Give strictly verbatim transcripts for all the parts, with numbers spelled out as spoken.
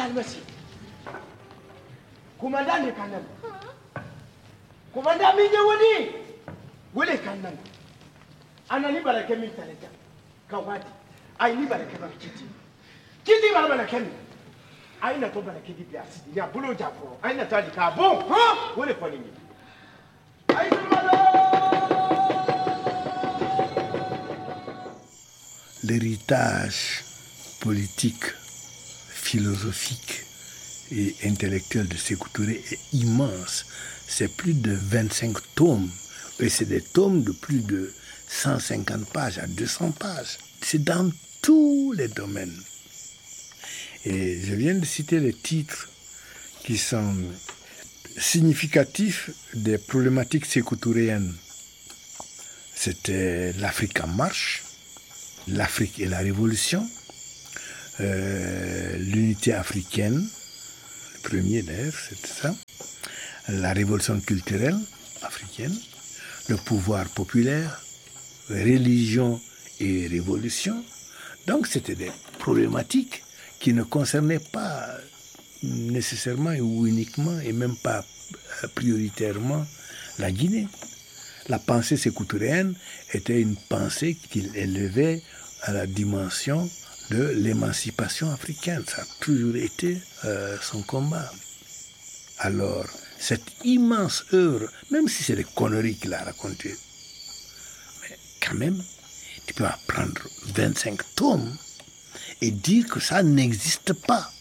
almasi. Commandant ne kanan. Commandant mi je woni. Wole kanan. Ana ni barake min talenta. Kawati. Ai ni barake ba kiti. Kiti ba barake mi. Ai na to barake di biasi. Ya bulo japo. Ai na tali ka bon. Ha? Wole ko ni. Ai l'héritage politique, philosophique et intellectuel de Sékou Touré est immense. C'est plus de vingt-cinq tomes. Et c'est des tomes de plus de cent cinquante pages à deux cents pages. C'est dans tous les domaines. Et je viens de citer les titres qui sont significatifs des problématiques sékou-touréennes. C'était l'Afrique en marche, l'Afrique et la révolution, euh, l'unité africaine, le premier d'ailleurs, c'est ça, la révolution culturelle africaine, le pouvoir populaire, religion et révolution. Donc c'était des problématiques qui ne concernaient pas nécessairement ou uniquement et même pas prioritairement la Guinée. La pensée sékou-touréenne était une pensée qui élevait à la dimension de l'émancipation africaine. Ça a toujours été euh, son combat. Alors, cette immense œuvre, même si c'est des conneries qu'il a racontées, mais quand même, tu peux prendre vingt-cinq tomes et dire que ça n'existe pas.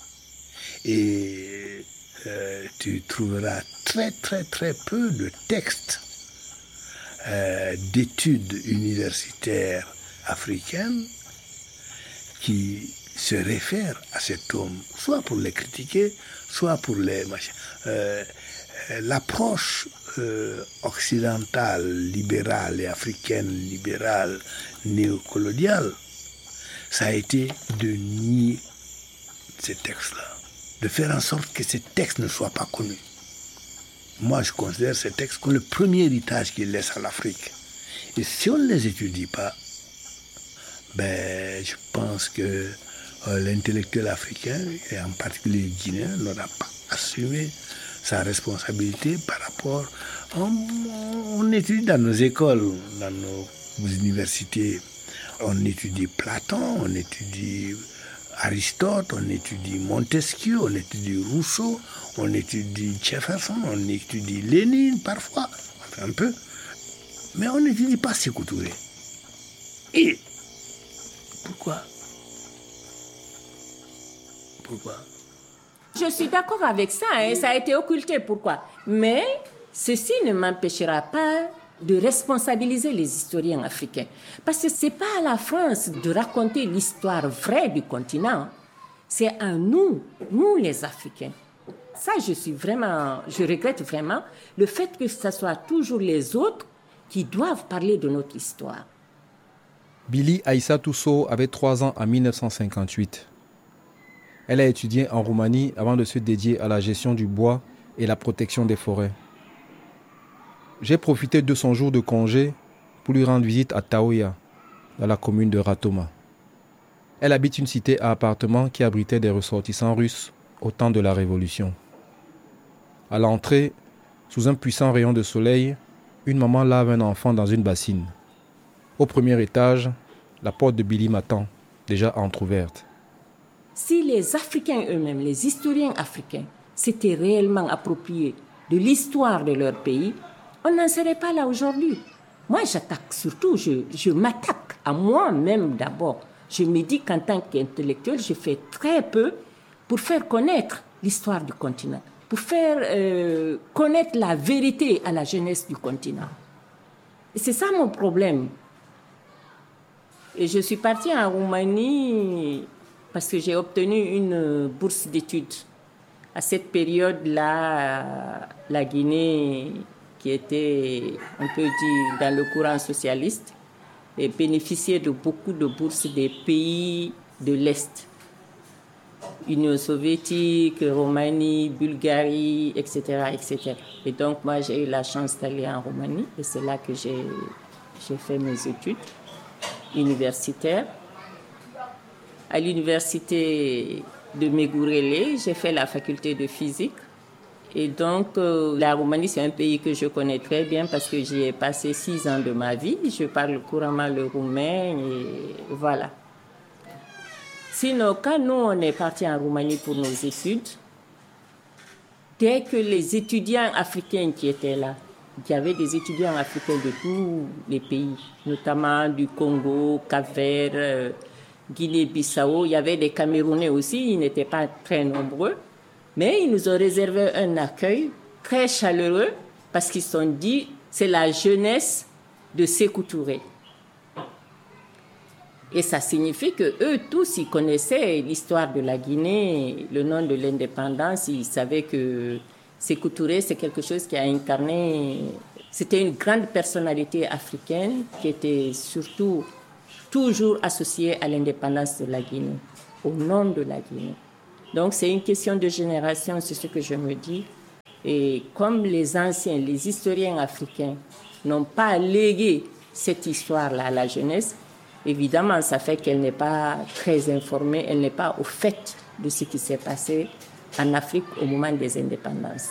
Et euh, tu trouveras très très très peu de textes euh, d'études universitaires africaines qui se réfèrent à cet homme, soit pour les critiquer, soit pour les machins. Euh, l'approche euh, occidentale, libérale et africaine, libérale, néocoloniale, ça a été de nier ces textes-là, de faire en sorte que ces textes ne soient pas connus. Moi, je considère ces textes comme le premier héritage qu'ils laissent à l'Afrique. Et si on ne les étudie pas, ben, je pense que euh, l'intellectuel africain, et en particulier guinéen, n'aura pas assumé sa responsabilité par rapport... On, on étudie dans nos écoles, dans nos universités, on étudie Platon, on étudie Aristote, on étudie Montesquieu, on étudie Rousseau, on étudie Jefferson, on étudie Lénine parfois, un peu, mais on n'étudie pas Sékou Touré. Et pourquoi Pourquoi Je suis d'accord avec ça, hein, ça a été occulté, pourquoi? Mais ceci ne m'empêchera pas de responsabiliser les historiens africains. Parce que ce n'est pas à la France de raconter l'histoire vraie du continent. C'est à nous, nous les Africains. Ça, je suis vraiment, je regrette vraiment le fait que ce soit toujours les autres qui doivent parler de notre histoire. Billy Aïssatou Sow avait trois ans en dix-neuf cent cinquante-huit. Elle a étudié en Roumanie avant de se dédier à la gestion du bois et la protection des forêts. J'ai profité de son jour de congé pour lui rendre visite à Taoya, dans la commune de Ratoma. Elle habite une cité à appartements qui abritait des ressortissants russes au temps de la Révolution. À l'entrée, sous un puissant rayon de soleil, une maman lave un enfant dans une bassine. Au premier étage, la porte de Billy m'attend, déjà entrouverte. Si les Africains eux-mêmes, les historiens africains, s'étaient réellement appropriés de l'histoire de leur pays, on n'en serait pas là aujourd'hui. Moi, j'attaque surtout, je, je m'attaque à moi-même d'abord. Je me dis qu'en tant qu'intellectuel, je fais très peu pour faire connaître l'histoire du continent, pour faire euh, connaître la vérité à la jeunesse du continent. Et c'est ça mon problème. Et je suis partie en Roumanie parce que j'ai obtenu une bourse d'études. À cette période-là, la Guinée, qui était, on peut dire, dans le courant socialiste, et bénéficiait de beaucoup de bourses des pays de l'Est. Union soviétique, Roumanie, Bulgarie, et cetera, et cetera. Et donc, moi, j'ai eu la chance d'aller en Roumanie, et c'est là que j'ai, j'ai fait mes études universitaires. À l'université, de Megourele, j'ai fait la faculté de physique. Et donc, euh, la Roumanie, c'est un pays que je connais très bien parce que j'y ai passé six ans de ma vie. Je parle couramment le roumain et voilà. Sinon, quand nous, on est partis en Roumanie pour nos études, dès que les étudiants africains qui étaient là, il y avait des étudiants africains de tous les pays, notamment du Congo, Cap-Vert, euh, Guinée-Bissau. Il y avait des Camerounais aussi, ils n'étaient pas très nombreux. Mais ils nous ont réservé un accueil très chaleureux parce qu'ils se sont dit c'est la jeunesse de Sékou Touré. Et ça signifie qu'eux tous, ils connaissaient l'histoire de la Guinée, le nom de l'indépendance. Ils savaient que Sékou Touré, c'est quelque chose qui a incarné... C'était une grande personnalité africaine qui était surtout toujours associée à l'indépendance de la Guinée, au nom de la Guinée. Donc, c'est une question de génération, c'est ce que je me dis. Et comme les anciens, les historiens africains n'ont pas légué cette histoire-là à la jeunesse, évidemment, ça fait qu'elle n'est pas très informée, elle n'est pas au fait de ce qui s'est passé en Afrique au moment des indépendances.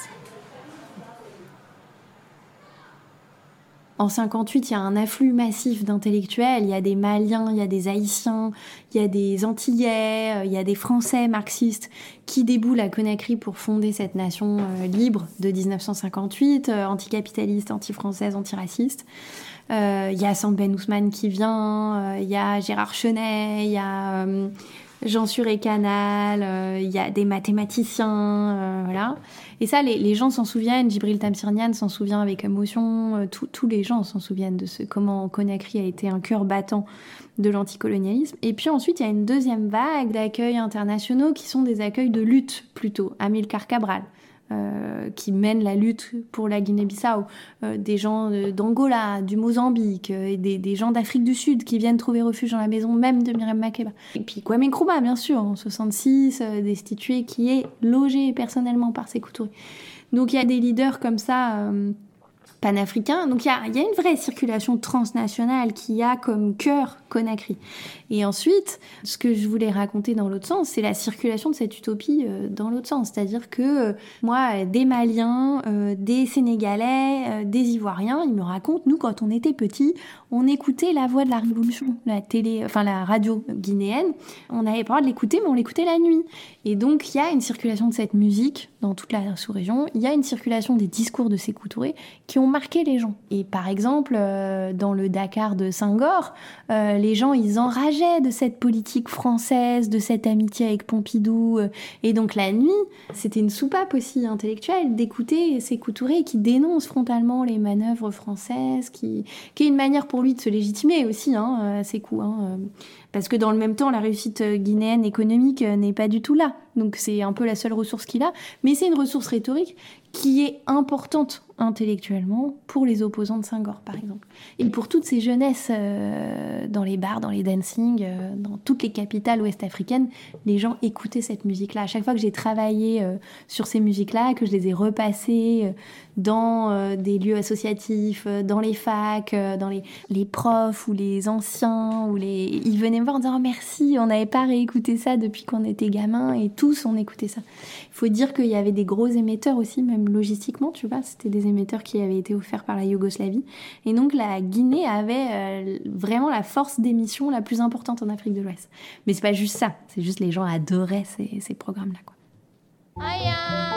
En cinquante-huit, il y a un afflux massif d'intellectuels. Il y a des Maliens, il y a des Haïtiens, il y a des Antillais, il y a des Français marxistes qui déboulent à Conakry pour fonder cette nation euh, libre de dix-neuf cent cinquante-huit, euh, anticapitaliste, anti-française, antiraciste. Euh, il y a Sand Ben Ousmane qui vient, euh, il y a Gérard Chenet, il y a euh, Jean Suré-Canal, euh, il y a des mathématiciens, euh, voilà. Et ça, les, les gens s'en souviennent, Djibril Tamsir-Niane s'en souvient avec émotion, euh, tous les gens s'en souviennent de ce, comment Conakry a été un cœur battant de l'anticolonialisme. Et puis ensuite, il y a une deuxième vague d'accueils internationaux qui sont des accueils de lutte plutôt. Amilcar Cabral, euh, qui mène la lutte pour la Guinée-Bissau, euh, des gens d'Angola, du Mozambique, euh, et des, des gens d'Afrique du Sud qui viennent trouver refuge dans la maison même de Miriam Makeba. Et puis Kwame Nkrumah, bien sûr, en soixante-six, euh, destitué, qui est logé personnellement par Sékou Touré. Donc il y a des leaders comme ça... Euh, panafricain. Donc il y a, y a une vraie circulation transnationale qui a comme cœur Conakry. Et ensuite, ce que je voulais raconter dans l'autre sens, c'est la circulation de cette utopie euh, dans l'autre sens. C'est-à-dire que euh, moi, des Maliens, euh, des Sénégalais, euh, des Ivoiriens, ils me racontent, nous, quand on était petits, on écoutait la voix de la Révolution, la télé, enfin la radio guinéenne. On n'avait pas le droit de l'écouter, mais on l'écoutait la nuit. Et donc il y a une circulation de cette musique dans toute la sous-région. Il y a une circulation des discours de Sékou Touré qui ont marqué les gens. Et par exemple, euh, dans le Dakar de Senghor, euh, les gens, ils enrageaient de cette politique française, de cette amitié avec Pompidou. Euh, et donc la nuit, c'était une soupape aussi intellectuelle d'écouter Sékou Touré qui dénonce frontalement les manœuvres françaises, qui, qui est une manière pour lui de se légitimer aussi, hein, Sékou. Hein, euh, parce que dans le même temps, la réussite guinéenne économique n'est pas du tout là. Donc c'est un peu la seule ressource qu'il a. Mais c'est une ressource rhétorique qui est importante intellectuellement pour les opposants de Senghor, par exemple. Et pour toutes ces jeunesses euh, dans les bars, dans les dancing, euh, dans toutes les capitales ouest-africaines, les gens écoutaient cette musique-là. À chaque fois que j'ai travaillé euh, sur ces musiques-là, que je les ai repassées euh, dans euh, des lieux associatifs, euh, dans les facs, euh, dans les, les profs ou les anciens, ou les... ils venaient me voir en disant oh, « merci, on n'avait pas réécouté ça depuis qu'on était gamin » et tous on écoutait ça. Il faut dire qu'il y avait des gros émetteurs aussi, même logistiquement, tu vois, c'était des émetteurs qui avaient été offerts par la Yougoslavie. Et donc la Guinée avait euh, vraiment la force d'émission la plus importante en Afrique de l'Ouest. Mais c'est pas juste ça, c'est juste les gens adoraient ces, ces programmes-là, quoi. Aya.